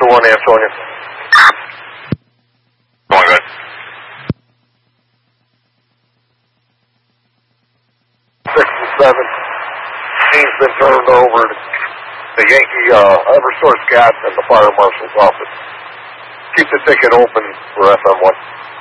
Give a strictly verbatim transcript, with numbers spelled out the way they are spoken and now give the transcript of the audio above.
one, Antonia. Going good. Six and seven. Scene's been turned over to the Yankee uh, Eversource Gas and the Fire Marshal's office. Keep the ticket open for F M one.